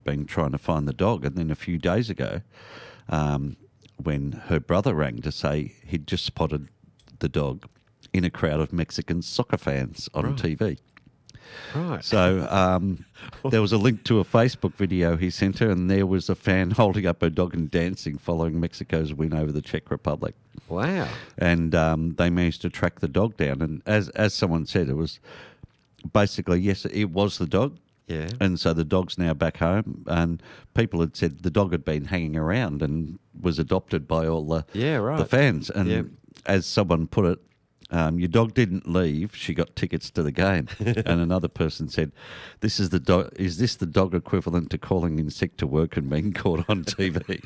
been trying to find the dog, and then a few days ago, when her brother rang to say he'd just spotted the dog in a crowd of Mexican soccer fans on TV. Right. So there was a link to a Facebook video he sent her, and there was a fan holding up her dog and dancing following Mexico's win over the Czech Republic. Wow. And they managed to track the dog down. And as someone said, it was basically, yes, it was the dog. Yeah. And so the dog's now back home, and people had said the dog had been hanging around and was adopted by all the fans. And as someone put it, your dog didn't leave; she got tickets to the game. And another person said, "This is the dog. Is this the dog equivalent to calling in sick to work and being caught on TV?"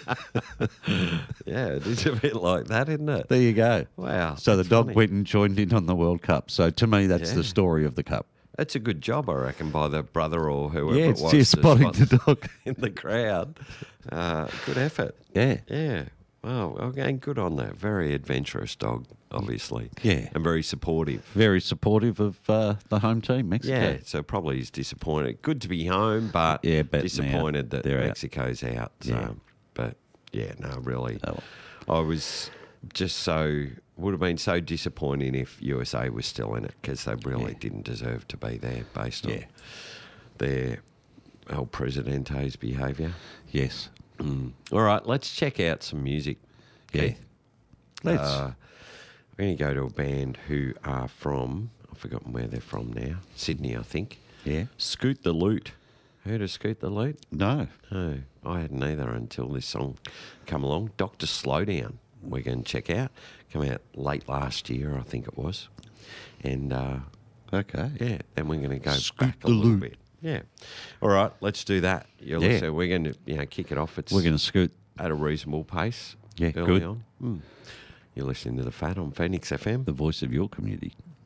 Yeah, it is a bit like that, isn't it? There you go. Wow. So the dog funny. went and joined in on the World Cup. So to me, that's the story of the Cup. That's a good job, I reckon, by the brother or whoever Yeah, it it's was. just to spotting spot the dog in the crowd. Good effort. Yeah. Yeah. Wow. Again, good on that. Very adventurous dog, obviously. Yeah. And very supportive. Very supportive of the home team, Mexico. Yeah, so probably he's disappointed. Good to be home, but but disappointed that they're out. Mexico's out. Yeah. But, yeah, no, really. Oh. I was just would have been so disappointing if USA was still in it, because they really didn't deserve to be there based on their El Presidente's behaviour. Yes. All right, let's check out some music. Yeah. Keith. Let's. We're going to go to a band who are from, I've forgotten where they're from now, Sydney, I think. Yeah. Scoot the Loot. Heard of Scoot the Loot? No. No, I hadn't either until this song come along. Dr. Slowdown, we're going to check out. Come out late last year, I think it was. And, Okay. yeah, then we're going to go Scoot back a the little Loot. bit. Yeah. All right, let's do that. So we're going to kick it off. We're going to scoot. At a reasonable pace. Yeah, early good. on. You're listening to The Fat on Phoenix FM. The voice of your community.